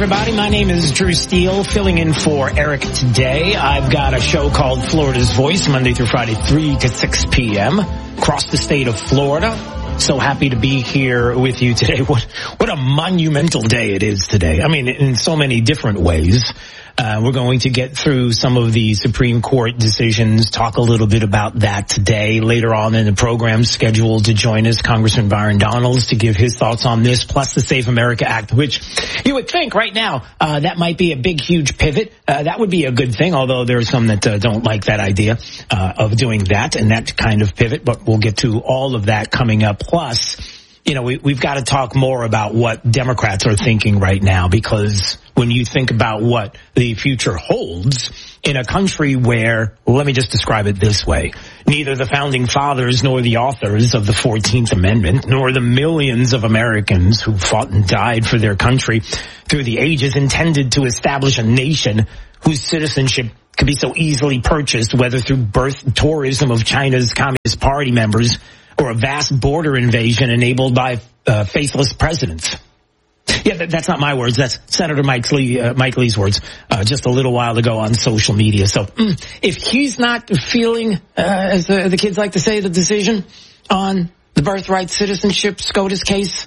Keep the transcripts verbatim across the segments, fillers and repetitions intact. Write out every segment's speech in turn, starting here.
everybody. My name is Drew Steele, filling in for Eric today. I've got a show called Florida's Voice, Monday through Friday, three to six p.m. across the state of Florida. So happy to be here with you today. What what a monumental day it is today. I mean, in so many different ways. Uh, we're going to get through some of the Supreme Court decisions, talk a little bit about that today. Later on in the program, scheduled to join us, Congressman Byron Donalds, to give his thoughts on this, plus the Safe America Act, which you would think right now uh, that might be a big, huge pivot. Uh, that would be a good thing, although there are some that uh, don't like that idea uh, of doing that and that kind of pivot. But we'll get to all of that coming up. Plus, you know, we, we've got to talk more about what Democrats are thinking right now, because when you think about what the future holds in a country where, well, let me just describe it this way, neither the founding fathers nor the authors of the fourteenth Amendment, nor the millions of Americans who fought and died for their country through the ages intended to establish a nation whose citizenship could be so easily purchased, whether through birth tourism of China's Communist Party members or a vast border invasion enabled by uh, faithless presidents. Yeah, that, that's not my words. That's Senator Mike Lee, uh, Mike Lee's words uh, just a little while ago on social media. So mm, if he's not feeling, uh, as the, the kids like to say, the decision on the birthright citizenship SCOTUS case,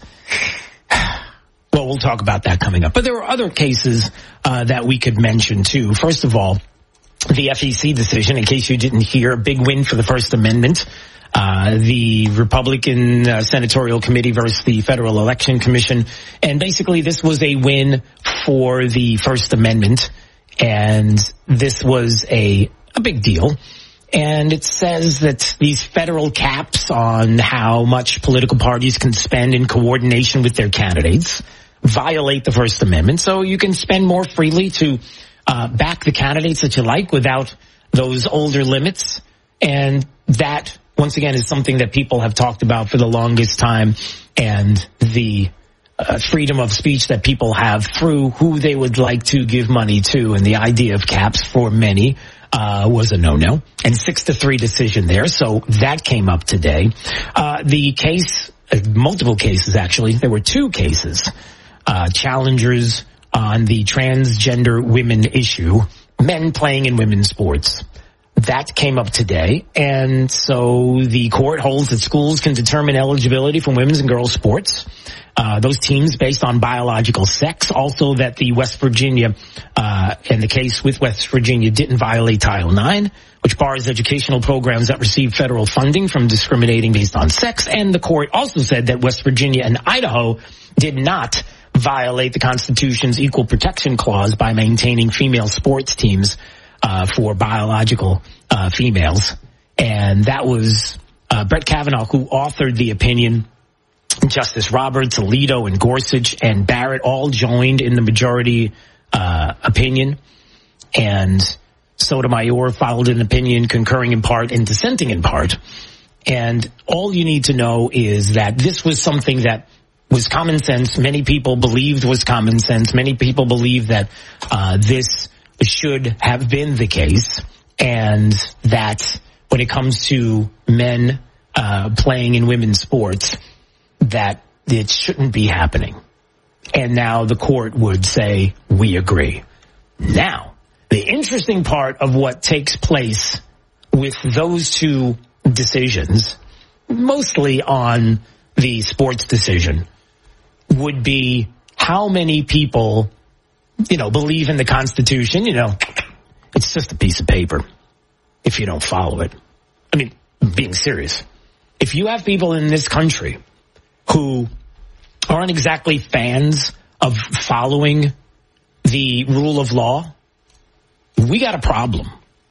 well, we'll talk about that coming up. But there were other cases uh, that we could mention, too. First of all, the F E C decision, in case you didn't hear, a big win for the First Amendment. Uh, the Republican uh, Senatorial Committee versus the Federal Election Commission. And basically this was a win for the First Amendment. And this was a, a big deal. And it says that these federal caps on how much political parties can spend in coordination with their candidates violate the First Amendment. So you can spend more freely to uh, back the candidates that you like without those older limits. And that, once again, is something that people have talked about for the longest time, and the uh, freedom of speech that people have through who they would like to give money to, and the idea of caps for many uh was a no-no, and six to three decision there. So that came up today. Uh the case, uh, multiple cases actually, there were two cases, uh challengers on the transgender women issue, men playing in women's sports. That came up today, and so the court holds that schools can determine eligibility for women's and girls' sports, uh, those teams based on biological sex. Also that the West Virginia, uh, and the case with West Virginia didn't violate Title nine, which bars educational programs that receive federal funding from discriminating based on sex. And the court also said that West Virginia and Idaho did not violate the Constitution's Equal Protection Clause by maintaining female sports teams Uh, for biological uh, females. And that was uh, Brett Kavanaugh who authored the opinion. Justice Roberts, Alito, and Gorsuch and Barrett all joined in the majority uh, opinion. And Sotomayor filed an opinion concurring in part and dissenting in part. And all you need to know is that this was something that was common sense. Many people believed was common sense. Many people believed that uh, this should have been the case, and that when it comes to men uh playing in women's sports, that it shouldn't be happening. And now the court would say, we agree. Now, the interesting part of what takes place with those two decisions, mostly on the sports decision, would be how many people, you know, believe in the Constitution. You know, it's just a piece of paper if you don't follow it. I mean, being serious. If you have people in this country who aren't exactly fans of following the rule of law, we got a problem.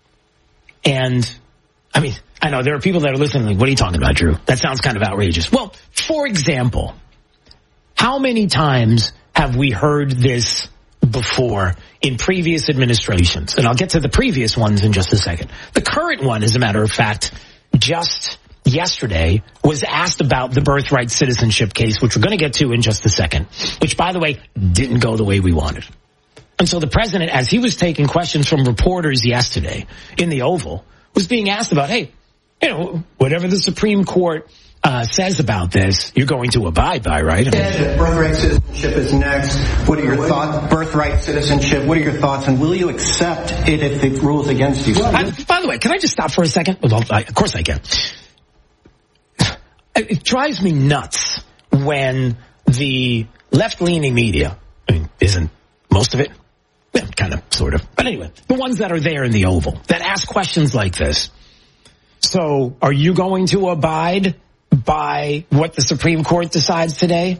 And, I mean, I know there are people that are listening like, what are you talking about, Drew? That sounds kind of outrageous. Well, for example, how many times have we heard this before in previous administrations? And I'll get to the previous ones in just a second. The current one, as a matter of fact, just yesterday was asked about the birthright citizenship case, which we're going to get to in just a second, which, by the way, didn't go the way we wanted. And so the president, as he was taking questions from reporters yesterday in the Oval, was being asked about, hey, you know, whatever the Supreme Court uh, says about this, you're going to abide by, right? Birthright citizenship is next. What are your thoughts? Birthright citizenship. What are your thoughts? And will you accept it if it rules against you? I, by the way, can I just stop for a second? Well, I, of course I can. It drives me nuts when the left-leaning media, I mean, isn't most of it? Well, kind of, sort of. But anyway, the ones that are there in the Oval that ask questions like this. So, are you going to abide by what the Supreme Court decides today?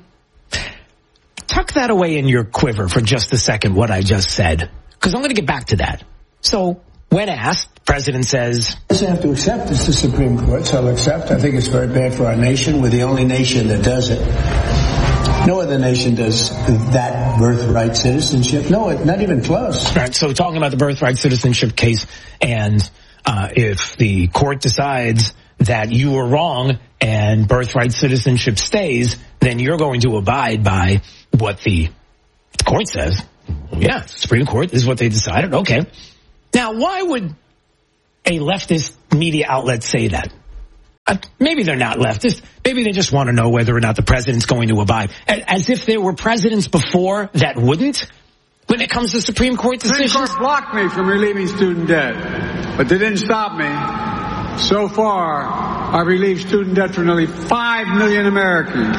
Tuck that away in your quiver for just a second, what I just said, because I'm going to get back to that. So, when asked, the president says, I have to accept it's the Supreme Court, so I'll accept. I think it's very bad for our nation. We're the only nation that does it. No other nation does that birthright citizenship. No, not even close. Right, so talking about the birthright citizenship case, and uh, if the court decides that you were wrong and birthright citizenship stays, then you're going to abide by what the court says. Yeah, Supreme Court is what they decided. Okay. Now, why would a leftist media outlet say that? Uh, maybe they're not leftist. Maybe they just want to know whether or not the president's going to abide. As if there were presidents before that wouldn't when it comes to Supreme Court decisions. Supreme Court blocked me from relieving student debt, but they didn't stop me. So far, I've relieved student debt for nearly five million Americans.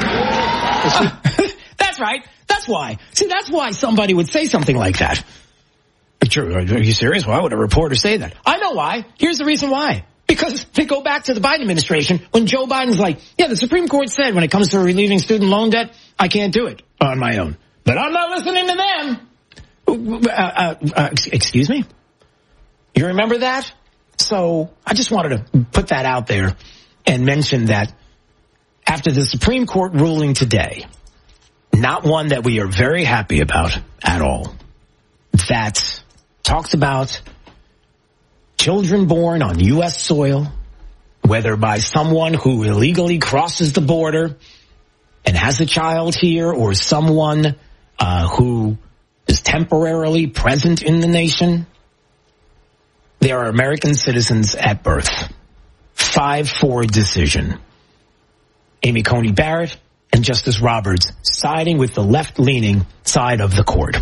That's right. That's why. See, that's why somebody would say something like that. Are you serious? Why would a reporter say that? I know why. Here's the reason why. Because they go back to the Biden administration when Joe Biden's like, yeah, the Supreme Court said when it comes to relieving student loan debt, I can't do it on my own. But I'm not listening to them. Uh, uh, uh, excuse me? You remember that? So I just wanted to put that out there and mention that after the Supreme Court ruling today, not one that we are very happy about at all, that talks about children born on U S soil, whether by someone who illegally crosses the border and has a child here or someone uh, who is temporarily present in the nation, they are American citizens at birth. five four decision. Amy Coney Barrett and Justice Roberts siding with the left-leaning side of the court.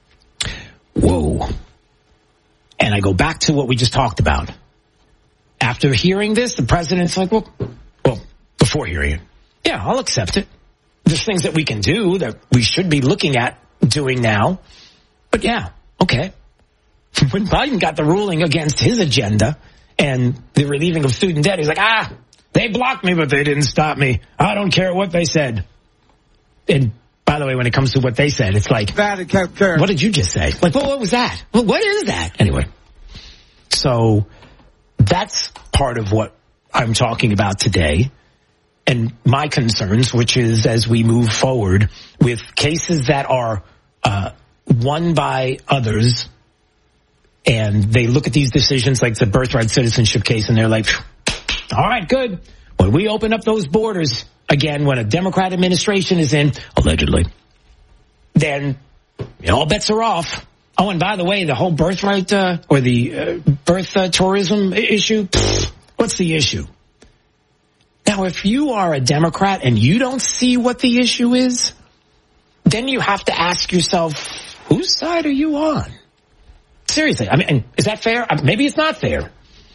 Whoa. And I go back to what we just talked about. After hearing this, the president's like, well, well, before hearing it, yeah, I'll accept it. There's things that we can do that we should be looking at doing now. But yeah, okay. When Biden got the ruling against his agenda and the relieving of student debt, he's like, ah, they blocked me, but they didn't stop me. I don't care what they said. And by the way, when it comes to what they said, it's like, what did you just say? Like, well, what was that? Well, what is that? Anyway, so that's part of what I'm talking about today and my concerns, which is as we move forward with cases that are uh, won by others, and they look at these decisions like the birthright citizenship case, and they're like, all right, good. When we open up those borders again, when a Democrat administration is in, allegedly, then you know, all bets are off. Oh, and by the way, the whole birthright uh, or the uh, birth uh, tourism issue, pfft, what's the issue? Now, if you are a Democrat and you don't see what the issue is, then you have to ask yourself, whose side are you on? Seriously, I mean, is that fair? Maybe it's not fair.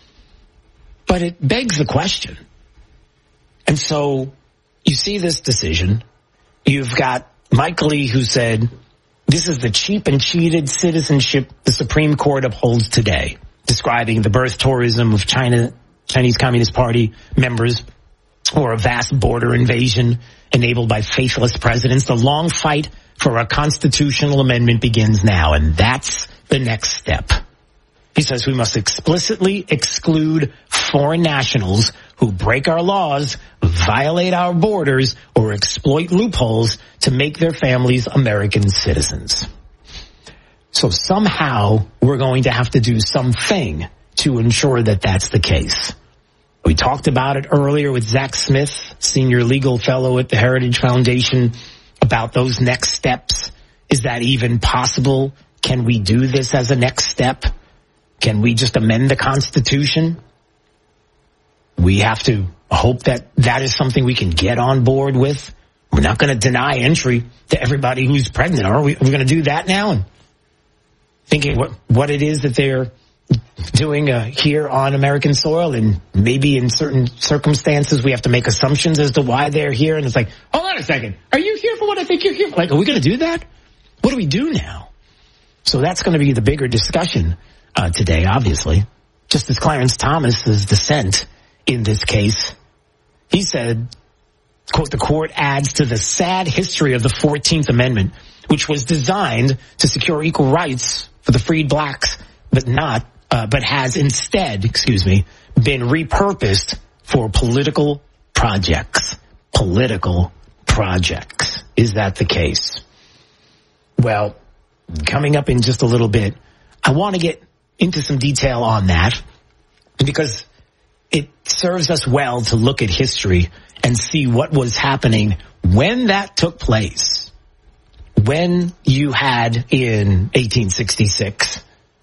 But it begs the question. And so you see this decision. You've got Mike Lee who said, this is the cheap and cheated citizenship the Supreme Court upholds today, describing the birth tourism of China, Chinese Communist Party members, or a vast border invasion enabled by faithless presidents. The long fight for a constitutional amendment begins now, and that's the next step. He says we must explicitly exclude foreign nationals who break our laws, violate our borders, or exploit loopholes to make their families American citizens. So somehow we're going to have to do something to ensure that that's the case. We talked about it earlier with Zach Smith, senior legal fellow at the Heritage Foundation, about those next steps. Is that even possible? Can we do this as a next step? Can we just amend the Constitution? We have to I hope that that is something we can get on board with. We're not going to deny entry to everybody who's pregnant, are we? We're going to do that now? And thinking what, what it is that they're doing uh, here on American soil, and maybe in certain circumstances we have to make assumptions as to why they're here. And it's like, hold on a second. Are you here for what I think you're here for? Like, are we going to do that? What do we do now? So that's going to be the bigger discussion uh, today, obviously. Justice Clarence Thomas's dissent in this case, he said, quote, the court adds to the sad history of the fourteenth Amendment, which was designed to secure equal rights for the freed blacks, but not, uh, but has instead, excuse me, been repurposed for political projects. Political projects. Is that the case? Well, coming up in just a little bit, I want to get into some detail on that because it serves us well to look at history and see what was happening when that took place. When you had in eighteen sixty-six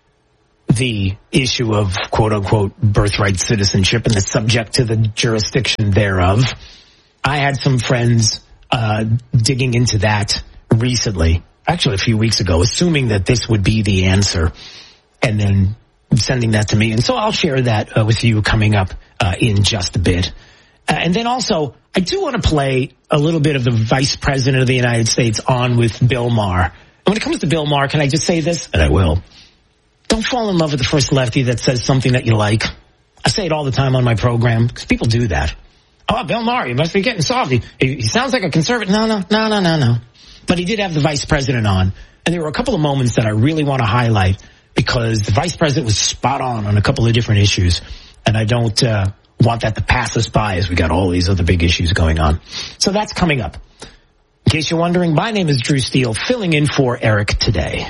the issue of quote unquote birthright citizenship and the subject to the jurisdiction thereof, I had some friends uh digging into that recently, actually a few weeks ago, assuming that this would be the answer, and then sending that to me. And so I'll share that uh, with you coming up uh, in just a bit. Uh, and then also, I do want to play a little bit of the Vice President of the United States on with Bill Maher. And when it comes to Bill Maher, can I just say this? And I will. Don't fall in love with the first lefty that says something that you like. I say it all the time on my program because people do that. Oh, Bill Maher, you must be getting soft. He, he sounds like a conservative. No, no, no, no, no, no. But he did have the Vice President on. And there were a couple of moments that I really want to highlight because the Vice President was spot on on a couple of different issues. And I don't uh, want that to pass us by as we got all these other big issues going on. So that's coming up. In case you're wondering, my name is Drew Steele, filling in for Eric today.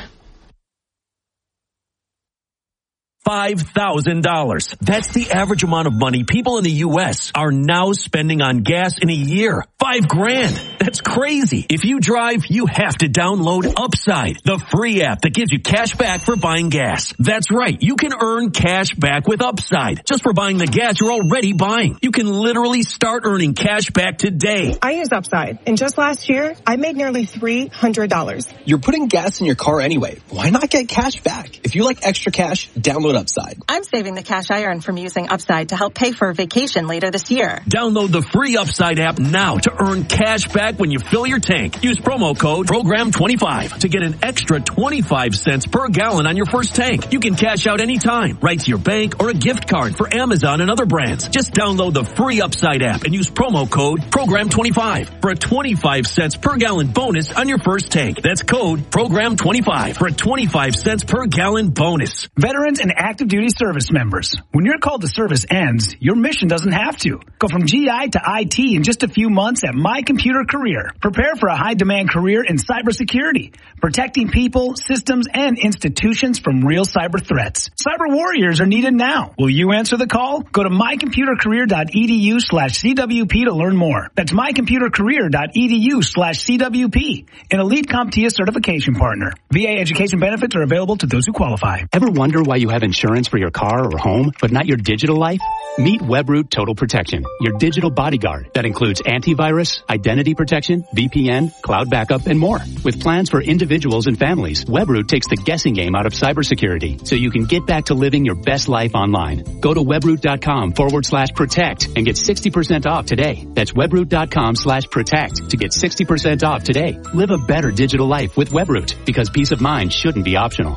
five thousand dollars. That's the average amount of money people in the U S are now spending on gas in a year. Five grand. That's crazy. If you drive, you have to download Upside, the free app that gives you cash back for buying gas. That's right. You can earn cash back with Upside just for buying the gas you're already buying. You can literally start earning cash back today. I use Upside, and just last year, I made nearly three hundred dollars. You're putting gas in your car anyway. Why not get cash back? If you like extra cash, download Upside. I'm saving the cash I earn from using Upside to help pay for a vacation later this year. Download the free Upside app now to earn cash back when you fill your tank. Use promo code program twenty-five to get an extra twenty-five cents per gallon on your first tank. You can cash out anytime, right to your bank or a gift card for Amazon and other brands. Just download the free Upside app and use promo code program twenty-five for a twenty-five cents per gallon bonus on your first tank. That's code program twenty-five for a twenty-five cents per gallon bonus. Veterans and active duty service members, when your call to service ends, your mission doesn't have to. Go from G I to I T in just a few months at My Computer Career. Prepare for a high-demand career in cybersecurity, protecting people, systems, and institutions from real cyber threats. Cyber warriors are needed now. Will you answer the call? Go to mycomputercareer.edu slash CWP to learn more. That's mycomputercareer.edu slash CWP, an elite CompTIA certification partner. V A education benefits are available to those who qualify. Ever wonder why you have insurance for your car or home, but not your digital life? Meet Webroot Total Protection, your digital bodyguard that includes antivirus, identity protection, V P N, cloud backup, and more. With plans for individuals and families, Webroot takes the guessing game out of cybersecurity so you can get back to living your best life online. Go to webroot.com forward slash protect and get sixty percent off today. That's webroot.com slash protect to get sixty percent off today. Live a better digital life with Webroot because peace of mind shouldn't be optional.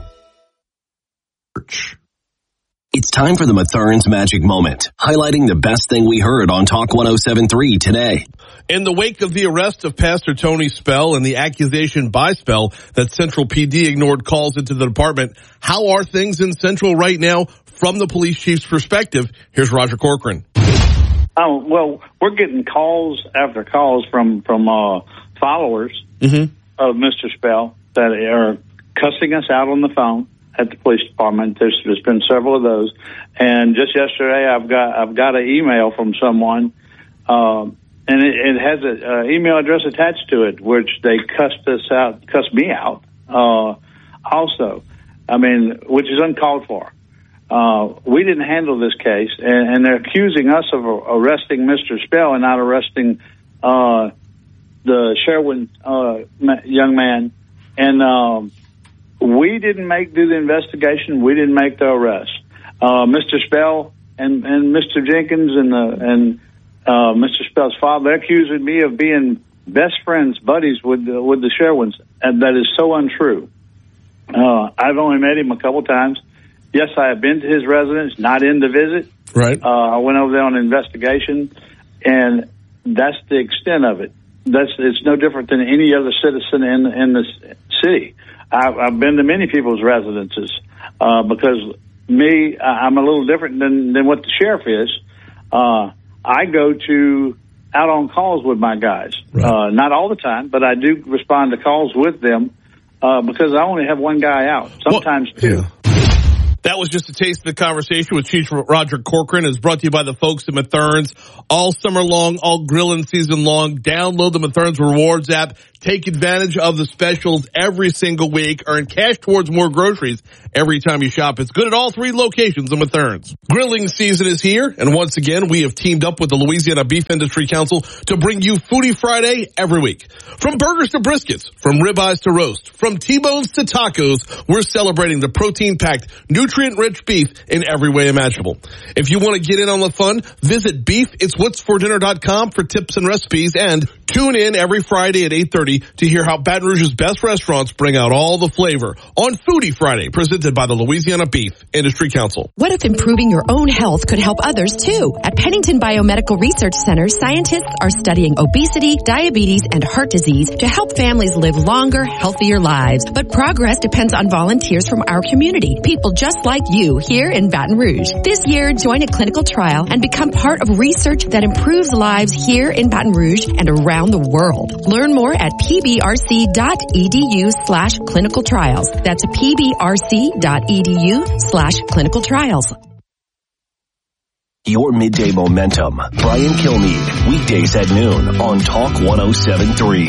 It's time for the Mathurin's Magic Moment, highlighting the best thing we heard on Talk one oh seven point three today. In the wake of the arrest of Pastor Tony Spell and the accusation by Spell that Central P D ignored calls into the department, how are things in Central right now from the police chief's perspective? Here's Roger Corcoran. Oh, well, we're getting calls after calls from, from uh, followers mm-hmm. of Mister Spell that are cussing us out on the phone at the police department. There's, there's been several of those, and just yesterday, I've got I've got an email from someone, um, and it, it has an uh, email address attached to it, which they cussed us out, cussed me out. Uh, also, I mean, which is uncalled for. Uh, uh, we didn't handle this case, and, and they're accusing us of arresting Mister Spell and not arresting uh, the Sherwin uh, young man. And um, we didn't make do the investigation. We didn't make the arrest. Uh, Mister Spell and, and Mister Jenkins and the, and uh, Mister Spell's father, they're accusing me of being best friends, buddies with the, with the Sherwins, and that is so untrue. Uh, I've only met him a couple times. Yes, I have been to his residence, not in to visit. Right. Uh, I went over there on an investigation, and that's the extent of it. That's it's no different than any other citizen in in the city. I've, I've been to many people's residences uh, because me, I'm a little different than than what the sheriff is. Uh, I go to out on calls with my guys, right. uh, not all the time, but I do respond to calls with them uh, because I only have one guy out, sometimes well, two. Yeah. That was just a taste of the conversation with Chief Roger Corcoran. It's brought to you by the folks at Mathern's. All summer long, all grilling season long. Download the Mathern's Rewards app. Take advantage of the specials every single week. Earn cash towards more groceries every time you shop. It's good at all three locations of Mathern's. Grilling season is here, and once again, we have teamed up with the Louisiana Beef Industry Council to bring you Foodie Friday every week. From burgers to briskets, from ribeyes to roast, from T-bones to tacos, we're celebrating the protein-packed, nutrient-rich beef in every way imaginable. If you want to get in on the fun, visit beef it's what's for dinner dot com for tips and recipes, and tune in every Friday at eight thirty to hear how Baton Rouge's best restaurants bring out all the flavor on Foodie Friday, presented by the Louisiana Beef Industry Council. What if improving your own health could help others too? At Pennington Biomedical Research Center, scientists are studying obesity, diabetes, and heart disease to help families live longer, healthier lives. But progress depends on volunteers from our community, people just like you here in Baton Rouge. This year, join a clinical trial and become part of research that improves lives here in Baton Rouge and around the world. Learn more at pbrc.edu slash clinical trials. That's pbrc.edu slash clinical trials. Your midday momentum. Brian Kilmeade, weekdays at noon on Talk one oh seven point three.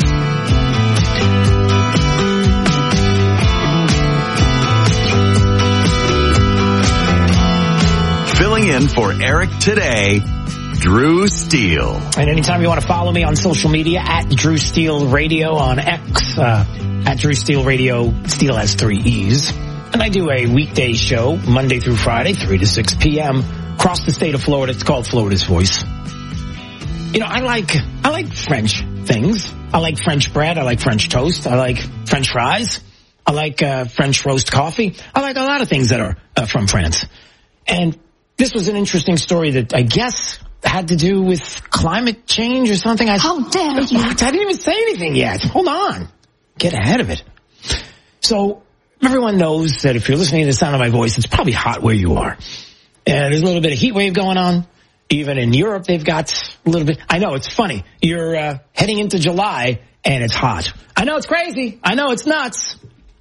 Filling in for Eric today, Drew Steele. And anytime you want to follow me on social media, at Drew Steele Radio on X, uh, at Drew Steele Radio, Steele has three E's. And I do a weekday show, Monday through Friday, three to six p.m., across the state of Florida. It's called Florida's Voice. You know, I like, I like French things. I like French bread. I like French toast. I like French fries. I like uh, French roast coffee. I like a lot of things that are uh, from France. And this was an interesting story that I guess had to do with climate change or something. I, How dare you? I didn't even say anything yet. Hold on. Get ahead of it. So everyone knows that if you're listening to the sound of my voice, it's probably hot where you are. And there's a little bit of heat wave going on. Even in Europe, they've got a little bit. I know, it's funny. You're uh, heading into July, and it's hot. I know it's crazy. I know it's nuts.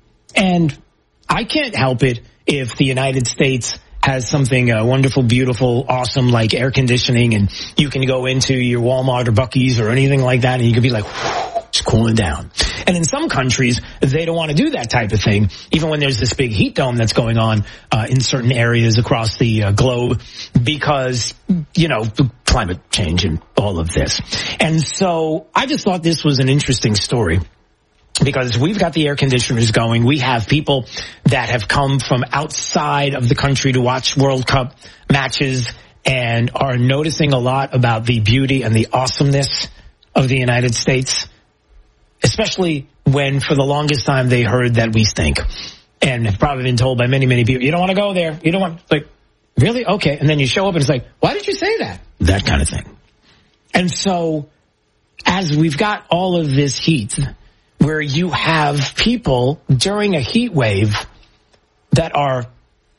And I can't help it if the United States has something uh, wonderful, beautiful, awesome, like air conditioning, and you can go into your Walmart or Buc-ee's or anything like that, and you can be like, whew, it's cooling down. And in some countries, they don't want to do that type of thing, even when there's this big heat dome that's going on uh, in certain areas across the uh, globe, because, you know, the climate change and all of this. And so I just thought this was an interesting story, because we've got the air conditioners going. We have people that have come from outside of the country to watch World Cup matches and are noticing a lot about the beauty and the awesomeness of the United States, especially when for the longest time they heard that we stink, and have probably been told by many, many people, you don't want to go there. You don't want, like, really? Okay. And then you show up and it's like, why did you say that? That kind of thing. And so as we've got all of this heat, where you have people during a heat wave that are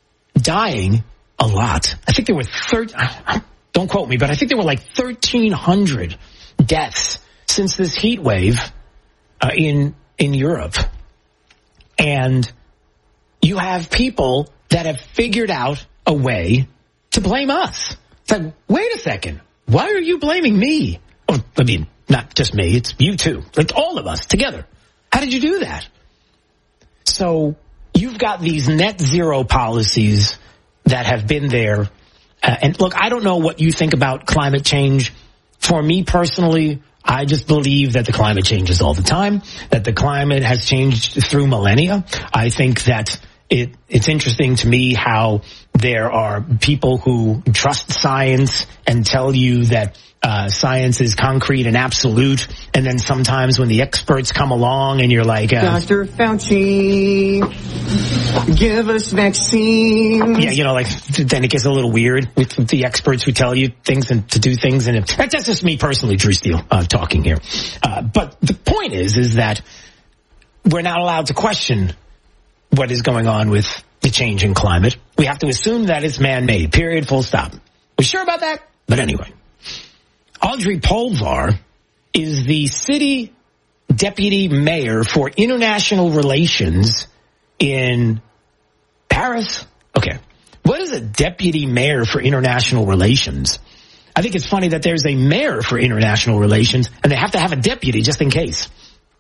dying a lot. I think there were thirty, don't quote me, but I think there were like thirteen hundred deaths since this heat wave uh, in in Europe. And you have people that have figured out a way to blame us. It's like, wait a second, why are you blaming me? Or, I mean, not just me, it's you too. Like all of us together. How did you do that? So you've got these net zero policies that have been there. Uh, and look, I don't know what you think about climate change. For me personally, I just believe that the climate changes all the time, that the climate has changed through millennia. I think that it, it's interesting to me how there are people who trust science and tell you that uh, science is concrete and absolute, and then sometimes when the experts come along and you're like, uh, Doctor Fauci, give us vaccines. Yeah, you know, like, then it gets a little weird with the experts who tell you things and to do things. And it, that's just me personally, Drew Steele, uh, talking here. Uh, but the point is, is that we're not allowed to question what is going on with the change in climate. We have to assume that it's man-made, period, full stop. We sure about that? But anyway, Audrey Polvar is the city deputy mayor for international relations in Paris. Okay. What is a deputy mayor for international relations? I think it's funny that there's a mayor for international relations and they have to have a deputy just in case.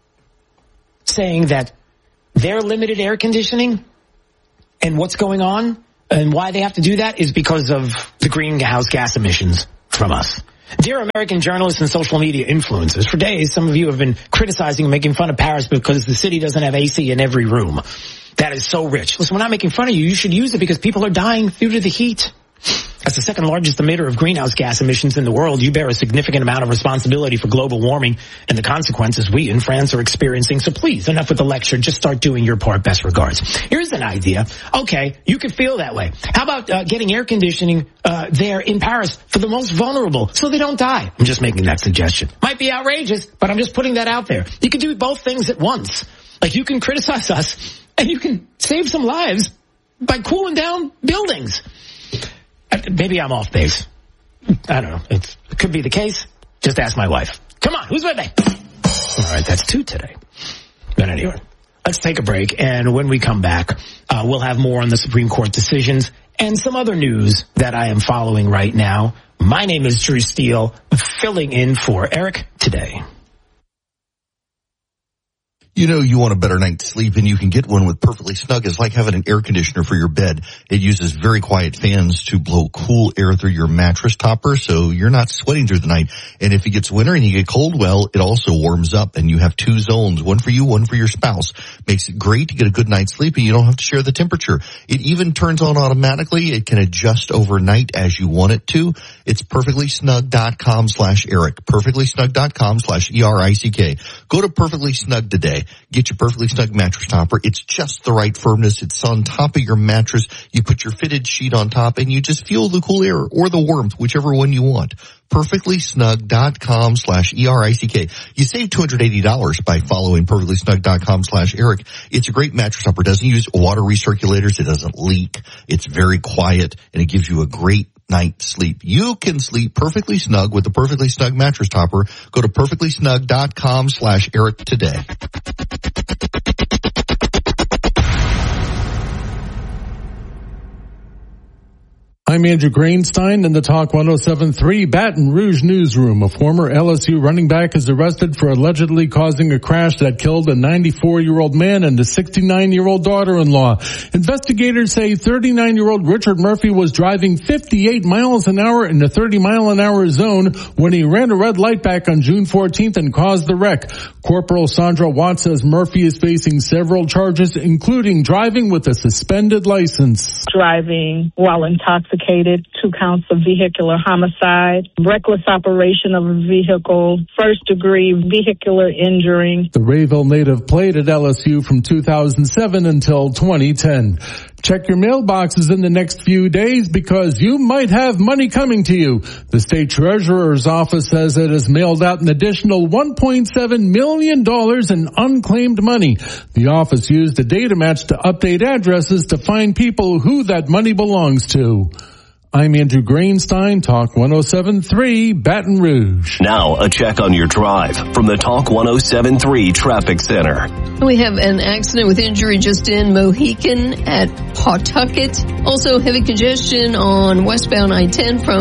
Saying that their limited air conditioning and what's going on and why they have to do that is because of the greenhouse gas emissions from us. Dear American journalists and social media influencers, for days some of you have been criticizing and making fun of Paris because the city doesn't have A C in every room. That is so rich. Listen, we're not making fun of you. You should use it because people are dying due to the heat. As the second largest emitter of greenhouse gas emissions in the world, you bear a significant amount of responsibility for global warming and the consequences we in France are experiencing. So please, enough with the lecture. Just start doing your part. Best regards. Here's an idea. Okay, you can feel that way. How about uh, getting air conditioning uh, there in Paris for the most vulnerable so they don't die? I'm just making that suggestion. Might be outrageous, but I'm just putting that out there. You can do both things at once. Like, you can criticize us and you can save some lives by cooling down buildings. Maybe I'm off base. I don't know. It's, it could be the case. Just ask my wife. Come on, who's with me? All right, that's two today. But anyway, let's take a break. And when we come back, uh, we'll have more on the Supreme Court decisions and some other news that I am following right now. My name is Drew Steele, filling in for Eric today. You know you want a better night's sleep, and you can get one with Perfectly Snug. It's like having an air conditioner for your bed. It uses very quiet fans to blow cool air through your mattress topper, so you're not sweating through the night. And if it gets winter and you get cold, well, it also warms up, and you have two zones, one for you, one for your spouse. Makes it great to get a good night's sleep, and you don't have to share the temperature. It even turns on automatically. It can adjust overnight as you want it to. It's perfectlysnug.com slash Eric. perfectlysnug.com slash E R I C K. Go to Perfectly Snug today. Get your Perfectly Snug mattress topper. It's just the right firmness. It's on top of your mattress. You put your fitted sheet on top and you just feel the cool air or the warmth, whichever one you want. perfectlysnug.com slash E R I C K. You save two hundred eighty dollars by following perfectlysnug.com slash Eric. It's a great mattress topper. It doesn't use water recirculators. It doesn't leak. It's very quiet and it gives you a great night's sleep. You can sleep perfectly snug with the Perfectly Snug mattress topper. Go to perfectlysnug.com slash Eric today. I'm Andrew Greenstein in the Talk one oh seven point three Baton Rouge newsroom. A former L S U running back is arrested for allegedly causing a crash that killed a ninety-four-year-old man and a sixty-nine-year-old daughter-in-law. Investigators say thirty-nine-year-old Richard Murphy was driving fifty-eight miles an hour in the thirty-mile-an-hour zone when he ran a red light back on June fourteenth and caused the wreck. Corporal Sandra Watts says Murphy is facing several charges, including driving with a suspended license. Driving while intoxicated. Two counts of vehicular homicide, reckless operation of a vehicle, first degree vehicular injury. The Rayville native played at L S U from two thousand seven until twenty ten. Check your mailboxes in the next few days because you might have money coming to you. The state treasurer's office says it has mailed out an additional one point seven million dollars in unclaimed money. The office used a data match to update addresses to find people who that money belongs to. I'm Andrew Greenstein, Talk one oh seven point three, Baton Rouge. Now, a check on your drive from the Talk one oh seven point three Traffic Center. We have an accident with injury just in Mohican at Pawtucket. Also, heavy congestion on westbound I ten from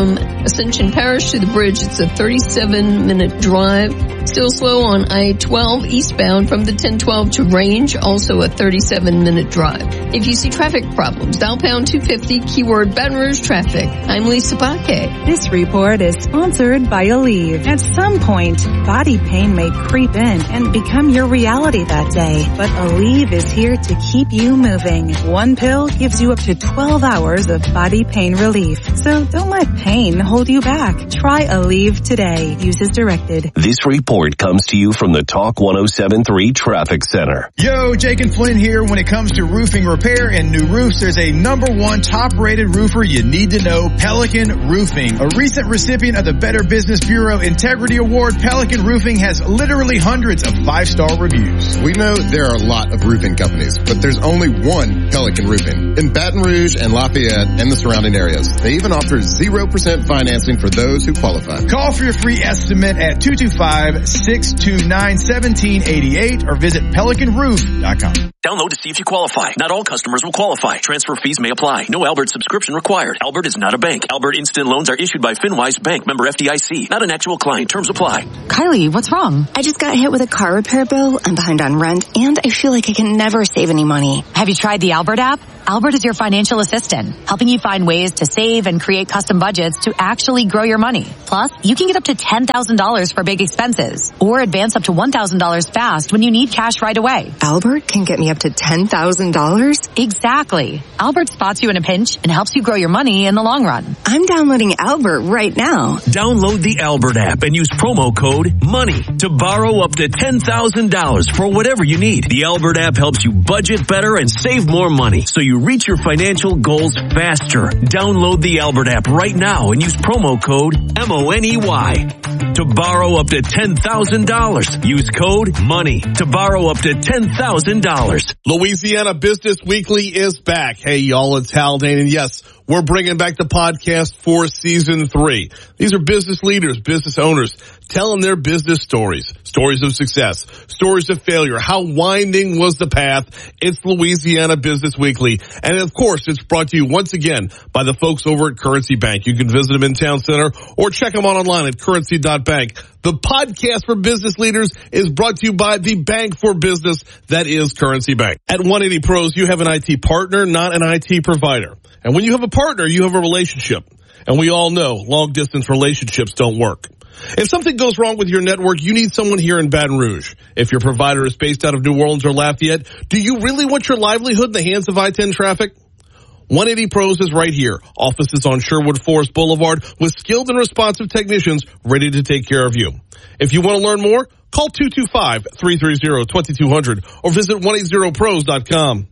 Ascension Parish to the bridge, it's a thirty-seven minute drive. Still slow on I twelve eastbound from the ten twelve to Range, also a thirty-seven minute drive. If you see traffic problems, dial pound two fifty, keyword Baton Rouge traffic. I'm Lisa Baque. This report is sponsored by Aleve. At some point, body pain may creep in and become your reality that day, but Aleve is here to keep you moving. One pill gives you up to twelve hours of body pain relief. So don't let pain hold you back. Try Aleve today. Use as directed. This report comes to you from the Talk one oh seven point three Traffic Center. Yo, Jake and Flynn here. When it comes to roofing repair and new roofs, there's a number one top-rated roofer you need to know, Pelican Roofing. A recent recipient of the Better Business Bureau Integrity Award, Pelican Roofing has literally hundreds of five-star reviews. We know there are a lot of roofing companies, but there's only one Pelican Roofing in Baton Rouge and Lafayette and the surrounding areas. They even offer zero percent financing for those who qualify. Call for your free estimate at two two five, six two nine, one seven eight eight or visit pelican roof dot com. Download to see if you qualify. Not all customers will qualify. Transfer fees may apply. No Albert subscription required. Albert is not a bank. Albert Instant Loans are issued by FinWise Bank, member F D I C. Not an actual client. Terms apply. Kylie, what's wrong? I just got hit with a car repair bill. I'm behind on rent, and I feel like I can never save any money. Have you tried the Albert app? Albert is your financial assistant, helping you find ways to save and create custom budgets to actually grow your money. Plus, you can get up to ten thousand dollars for big expenses, or advance up to one thousand dollars fast when you need cash right away. Albert can get me up to ten thousand dollars? Exactly. Albert spots you in a pinch and helps you grow your money in the long run. I'm downloading Albert right now. Download the Albert app and use promo code MONEY to borrow up to ten thousand dollars for whatever you need. The Albert app helps you budget better and save more money, so you reach your financial goals faster. Download the Albert app right now and use promo code M O N E Y to borrow up to ten thousand dollars. Use code MONEY to borrow up to ten thousand dollars. Louisiana Business Weekly is back. Hey, y'all, it's Haldane, and yes, we're bringing back the podcast for season three. These are business leaders, business owners, telling their business stories, stories of success, stories of failure. How winding was the path? It's Louisiana Business Weekly. And of course, it's brought to you once again by the folks over at Currency Bank. You can visit them in Town Center or check them out online at currency dot bank. The podcast for business leaders is brought to you by the bank for business that is Currency Bank. At one eighty Pros, you have an I T partner, not an I T provider. And when you have a partner, you have a relationship. And we all know long-distance relationships don't work. If something goes wrong with your network, you need someone here in Baton Rouge. If your provider is based out of New Orleans or Lafayette, do you really want your livelihood in the hands of I ten traffic? one eighty Pros is right here. Offices on Sherwood Forest Boulevard with skilled and responsive technicians ready to take care of you. If you want to learn more, call two two five, three three zero, two two zero zero or visit one eighty pros dot com.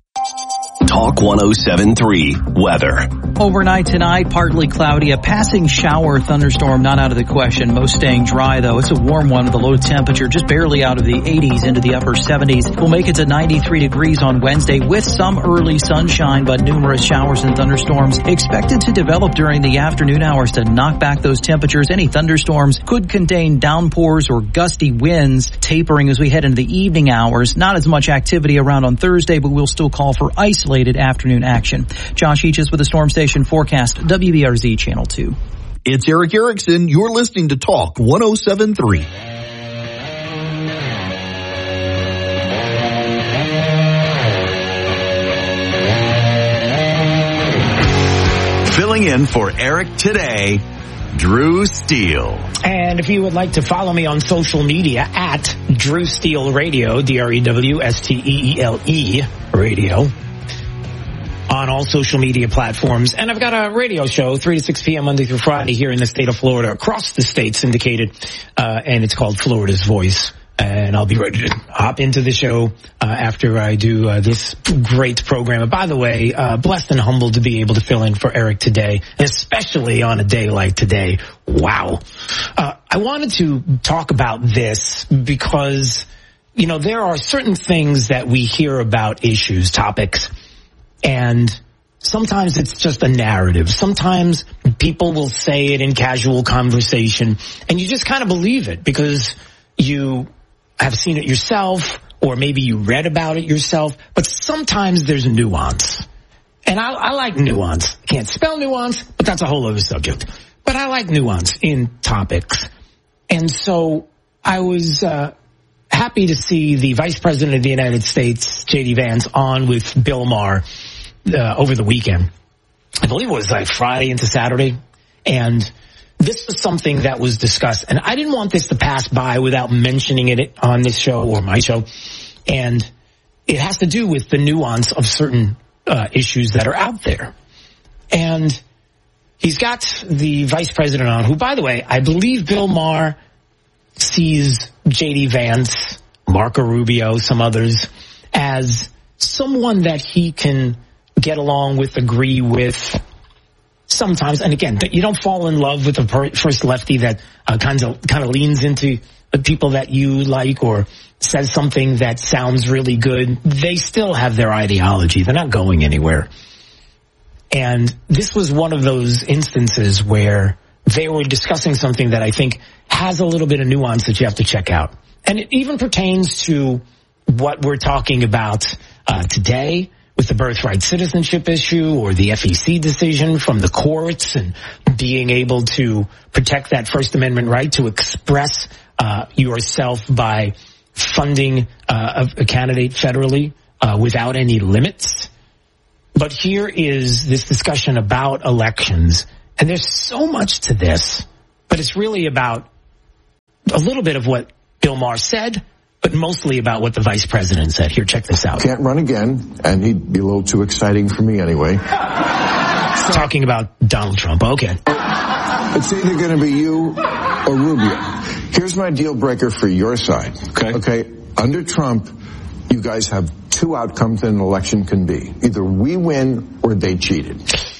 Talk one oh seven point three Weather. Overnight tonight, partly cloudy. A passing shower thunderstorm not out of the question. Most staying dry, though. It's a warm one with a low temperature just barely out of the eighties into the upper seventies. We'll make it to ninety-three degrees on Wednesday with some early sunshine, but numerous showers and thunderstorms expected to develop during the afternoon hours to knock back those temperatures. Any thunderstorms could contain downpours or gusty winds, tapering as we head into the evening hours. Not as much activity around on Thursday, but we'll still call for isolated afternoon action. Josh Eaches with the Storm Station forecast, W B R Z Channel two. It's Eric Erickson. You're listening to Talk one oh seven point three. Filling in for Eric today, Drew Steele. And if you would like to follow me on social media at Drew Steele Radio, D R E W S T E E L E Radio, on all social media platforms. And I've got a radio show, three to six p.m. Monday through Friday here in the state of Florida, across the state, syndicated, uh, and it's called Florida's Voice. And I'll be ready to hop into the show uh, after I do uh, this great program. And by the way, uh, blessed and humbled to be able to fill in for Eric today, especially on a day like today. Wow. Uh, I wanted to talk about this because, you know, there are certain things that we hear about, issues, topics, and sometimes it's just a narrative. Sometimes people will say it in casual conversation, and you just kind of believe it because you have seen it yourself, or maybe you read about it yourself. But sometimes there's nuance. And I, I like nuance. I can't spell nuance, but that's a whole other subject. but I like nuance in topics. And so I was uh, happy to see the Vice President of the United States, J D Vance, on with Bill Maher uh, over the weekend. I believe it was like Friday into Saturday. And this was something that was discussed. And I didn't want this to pass by without mentioning it on this show or my show. And it has to do with the nuance of certain uh, issues that are out there. And he's got the Vice President on, who, by the way, I believe Bill Maher sees J D Vance, Marco Rubio, some others, as someone that he can get along with, agree with sometimes. And again, you don't fall in love with the per- first lefty that uh, kind of kind of leans into the people that you like or says something that sounds really good. They still have their ideology. They're not going anywhere. And this was one of those instances where they were discussing something that I think has a little bit of nuance that you have to check out. And it even pertains to what we're talking about uh, today with the birthright citizenship issue or the F E C decision from the courts and being able to protect that First Amendment right to express uh, yourself by funding uh, a, a candidate federally uh, without any limits. But here is this discussion about elections, and there's so much to this, but it's really about a little bit of what Bill Maher said, but mostly about what the vice president said. Here, check this out. Can't run again, and he'd be a little too exciting for me anyway. Talking about Donald Trump. Okay. It's either going to be you or Rubio. Here's my deal breaker for your side. Okay. Okay. Under Trump, you guys have two outcomes that an election can be. Either we win or they cheated.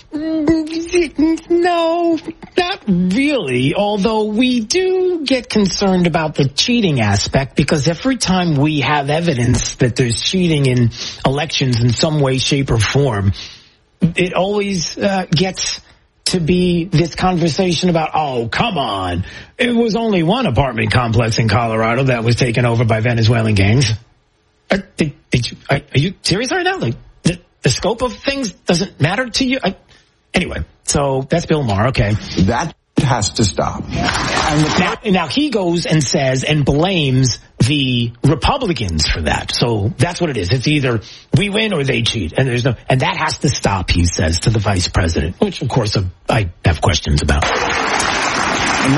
No, not really, although we do get concerned about the cheating aspect because every time we have evidence that there's cheating in elections in some way, shape, or form, it always uh, gets to be this conversation about, oh, come on, it was only one apartment complex in Colorado that was taken over by Venezuelan gangs. Are, did, did you, are, are you serious right now? Like, the, the scope of things doesn't matter to you? I, anyway, so that's Bill Maher, okay. That has to stop. And the, now, now he goes and says and blames the Republicans for that. So that's what it is. It's either we win or they cheat. And there's no, and that has to stop, he says to the vice president, which of course I have questions about. And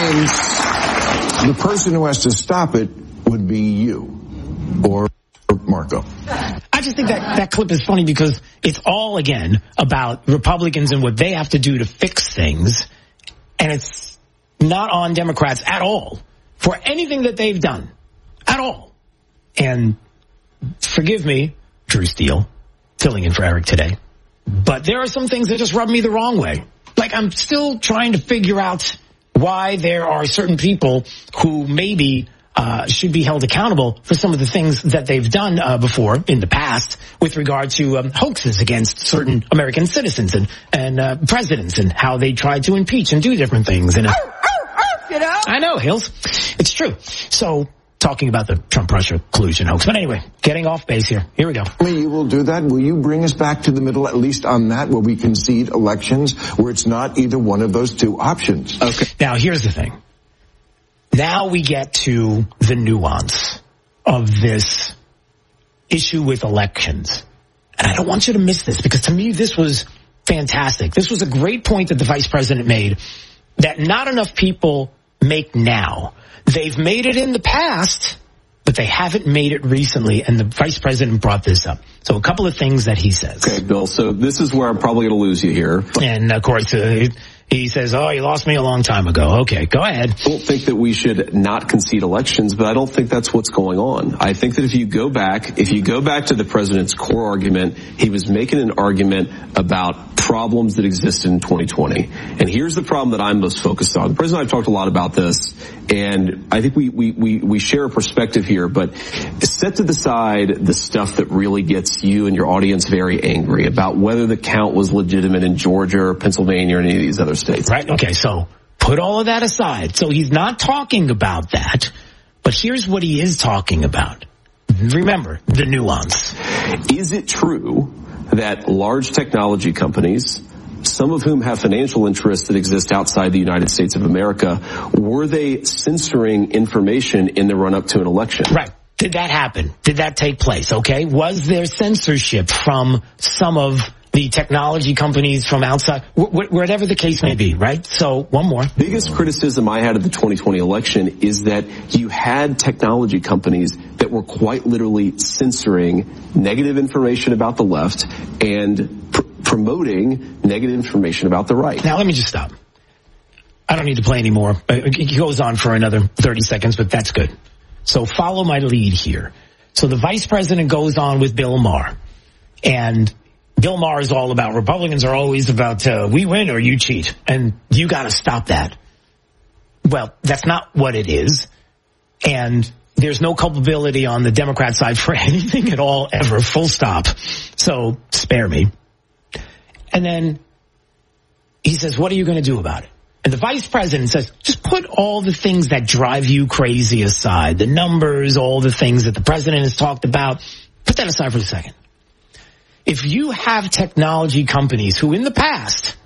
that means the person who has to stop it would be you or Marco. I just think that that clip is funny because it's all, again, about Republicans and what they have to do to fix things. And it's not on Democrats at all for anything that they've done. At all. And forgive me, Drew Steele, filling in for Eric today, but there are some things that just rub me the wrong way. Like, I'm still trying to figure out why there are certain people who maybe uh should be held accountable for some of the things that they've done uh, before in the past with regard to um, hoaxes against certain American citizens and, and uh, presidents and how they tried to impeach and do different things. And uh, you know? I know, Hills. It's true. So, talking about the Trump-Russia collusion hoax. But anyway, getting off base here. Here we go. You will do that. Will you bring us back to the middle, at least on that, where we concede elections, where it's not either one of those two options? Okay. Now, here's the thing. Now we get to the nuance of this issue with elections. And I don't want you to miss this because to me this was fantastic. This was a great point that the vice president made that not enough people make now. They've made it in the past, but they haven't made it recently, and the vice president brought this up. So a couple of things that he says. Okay, Bill, so this is where I'm probably going to lose you here. And, of course, uh, he says, oh, you lost me a long time ago. Okay, go ahead. I don't think that we should not concede elections, but I don't think that's what's going on. I think that if you go back, if you go back to the president's core argument, he was making an argument about problems that existed in twenty twenty. And here's the problem that I'm most focused on. The president and I have talked a lot about this, and I think we, we, we, we share a perspective here, but set to the side the stuff that really gets you and your audience very angry about whether the count was legitimate in Georgia or Pennsylvania or any of these other states. Right. Okay. So put all of that aside. So he's not talking about that, but here's what he is talking about. Remember the nuance. Is it true that large technology companies some of whom have financial interests that exist outside the United States of America, were they censoring information in the run-up to an election? Right. Did that happen? Did that take place? Okay. Was there censorship from some of the technology companies from outside, wh- whatever the case may be, right? So one more. Biggest criticism I had of the twenty twenty election is that you had technology companies that were quite literally censoring negative information about the left and pr- promoting negative information about the right. Now let me just stop. I don't need to play anymore. It goes on for another thirty seconds, but that's good. So follow my lead here. So the vice president goes on with Bill Maher, and Bill Maher is all about Republicans are always about uh, we win or you cheat, and you got to stop that. Well, that's not what it is, and there's no culpability on the Democrat side for anything at all ever, full stop. So spare me. And then he says, what are you going to do about it? And the vice president says, just put all the things that drive you crazy aside, the numbers, all the things that the president has talked about, put that aside for a second. If you have technology companies who in the past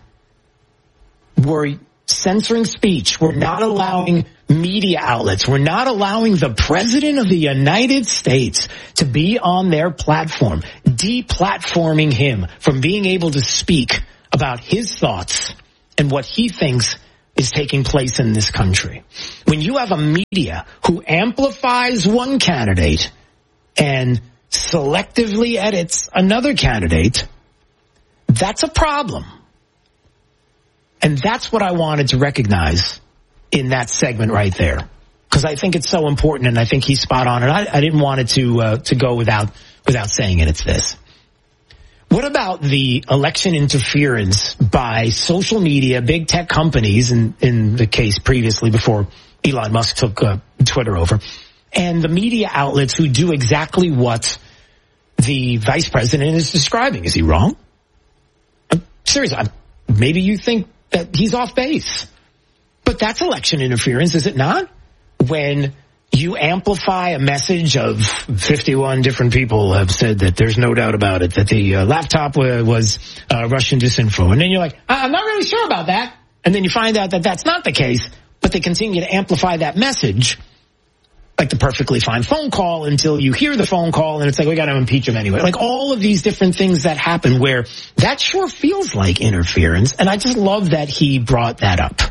were censoring speech, were not allowing media outlets, were not allowing the president of the United States to be on their platform, deplatforming him from being able to speak about his thoughts and what he thinks is taking place in this country. When you have a media who amplifies one candidate and selectively edits another candidate, that's a problem. And that's what I wanted to recognize in that segment right there, because I think it's so important, and I think he's spot on. And I, I didn't want it to uh, to go without without saying it. It's this. What about the election interference by social media, big tech companies, in, in the case previously before Elon Musk took uh, Twitter over, and the media outlets who do exactly what the vice president is describing? Is he wrong? I'm serious. I'm, maybe you think that he's off base, but that's election interference, is it not? When you amplify a message of fifty-one different people have said that there's no doubt about it, that the uh, laptop w- was uh, Russian disinfo. And then you're like, I'm not really sure about that. And then you find out that that's not the case, but they continue to amplify that message like the perfectly fine phone call until you hear the phone call and it's like, we got to impeach him anyway. Like all of these different things that happen where that sure feels like interference. And I just love that he brought that up.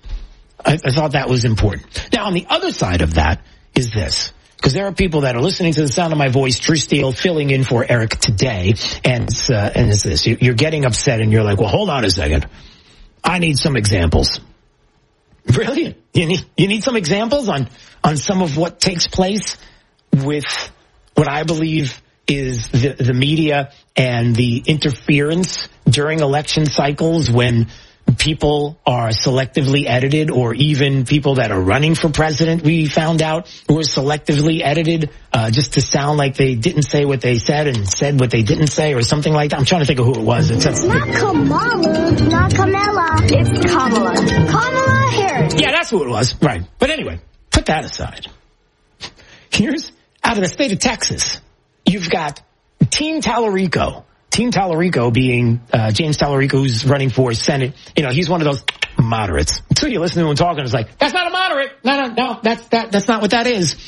I, I thought that was important. Now, on the other side of that is this, because there are people that are listening to the sound of my voice, Drew Steele, filling in for Eric today, and it's, uh, and it's this. You're getting upset, and you're like, well, hold on a second. I need some examples. Really? You need you need some examples on, on some of what takes place with what I believe is the, the media and the interference during election cycles when people are selectively edited, or even people that are running for president, we found out, were selectively edited uh, just to sound like they didn't say what they said and said what they didn't say, or something like that. I'm trying to think of who it was. It's, it's not Kamala, not Kamala. It's Kamala. Kamala Harris. Yeah, that's who it was. Right. But anyway, put that aside. Here's out of the state of Texas. You've got Team Tallarico. Team Tallarico being uh, James Tallarico, who's running for Senate. You know, he's one of those moderates. Until you listen to him talking, it's like, that's not a moderate. No, no, no, that's, that, that's not what that is.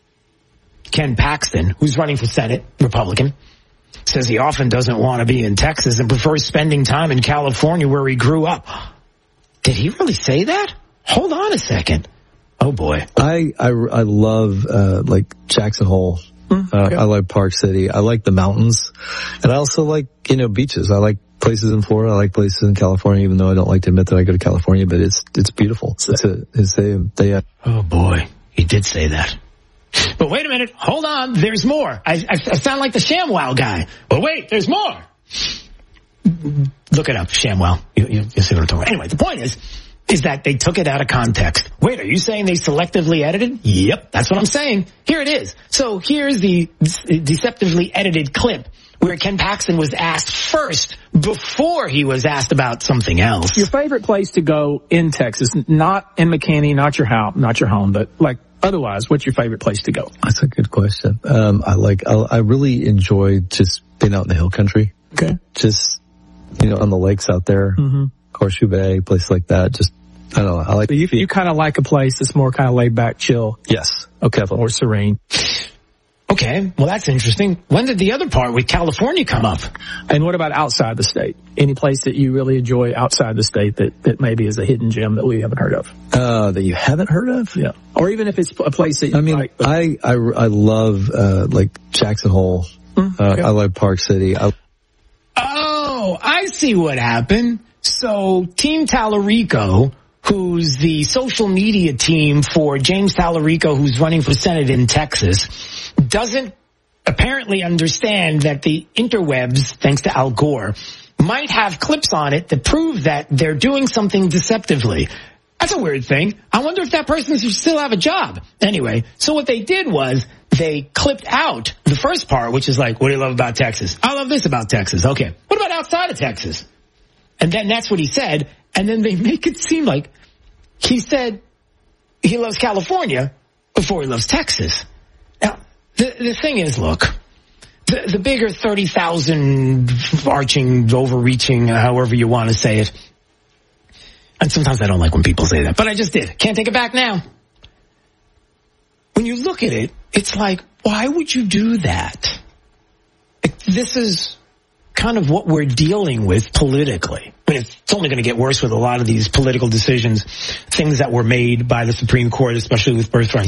Ken Paxton, who's running for Senate, Republican, says he often doesn't want to be in Texas and prefers spending time in California where he grew up. Did he really say that? Hold on a second. Oh, boy. I, I, I love, uh, like, Jackson Hole. Uh, I like Park City. I like the mountains. And I also like, you know, beaches. I like places in Florida. I like places in California, even though I don't like to admit that I go to California, but it's, it's beautiful. It's a, it's a, they, uh, oh boy, he did say that. But wait a minute. Hold on. There's more. I, I, I sound like the ShamWow guy. But wait, there's more. Look it up, ShamWow. You, you, you see what I'm talking about. Anyway, the point is, is that they took it out of context. Wait, are you saying they selectively edited? Yep, that's what I'm saying. Here it is. So here's the deceptively edited clip where Ken Paxton was asked first before he was asked about something else. Your favorite place to go in Texas, not in McKinney, not your house, not your home, but like otherwise, what's your favorite place to go? That's a good question. Um, I like, I, I really enjoy just being out in the hill country. Okay. Just you know, on the lakes out there, mm-hmm. Horseshoe Bay, places like that. Just, I don't know. I like. You, you kind of like a place that's more kind of laid back, chill. Yes. Okay. Or serene. Okay, well, that's interesting. When did the other part with California come up? And what about outside the state? Any place that you really enjoy outside the state that, that maybe is a hidden gem that we haven't heard of? Uh, that you haven't heard of? Yeah. Or even if it's a place that you I mean, like. I, I, I love, uh, like Jackson Hole. Mm, uh, yeah. I like Park City. I- oh, I see what happened. So Team Tallarico, who's the social media team for James Tallarico, who's running for Senate in Texas, doesn't apparently understand that the interwebs, thanks to Al Gore, might have clips on it that prove that they're doing something deceptively. That's a weird thing. I wonder if that person should still have a job. Anyway, so what they did was they clipped out the first part, which is like, what do you love about Texas? I love this about Texas. Okay. What about outside of Texas? And then that's what he said. And then they make it seem like he said he loves California before he loves Texas. Now, the, the thing is, look, the, the bigger thirty thousand arching, overreaching, however you want to say it. And sometimes I don't like when people say that, but I just did. Can't take it back now. When you look at it, it's like, why would you do that? This is kind of what we're dealing with politically. I mean, it's only going to get worse with a lot of these political decisions, things that were made by the Supreme Court, especially with birthright